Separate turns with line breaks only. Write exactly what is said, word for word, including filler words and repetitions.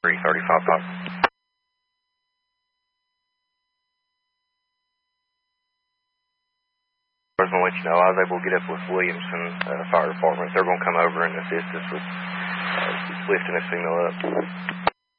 three thirty-five five. I was going to let you know, I was able to get up with Williamson uh, Fire Department. They're going to come over and assist us with uh, lifting this signal up.